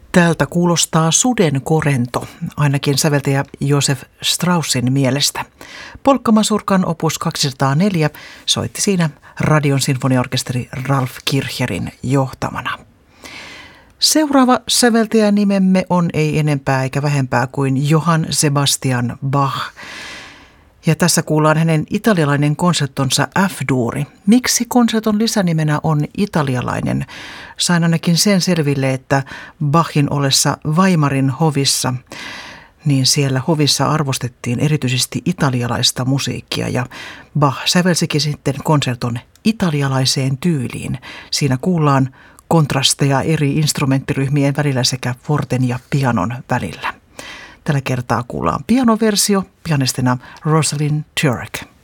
Tältä kuulostaa sudenkorento, ainakin säveltäjä Josef Straussin mielestä. Polkkamazurkan opus 204 soitti siinä Radion sinfoniaorkesteri Ralf Kircherin johtamana. Seuraava säveltäjänimemme on ei enempää eikä vähempää kuin Johann Sebastian Bach. Ja tässä kuullaan hänen italialainen konserttonsa F-duuri. Miksi konserton lisänimenä on italialainen? Sain ainakin sen selville, että Bachin ollessa Weimarin hovissa, niin siellä hovissa arvostettiin erityisesti italialaista musiikkia. Ja Bach sävelsikin sitten konserton italialaiseen tyyliin. Siinä kuullaan kontrasteja eri instrumenttiryhmien välillä sekä forten ja pianon välillä. Tällä kertaa kuullaan pianoversio, pianistina Rosalind Turek.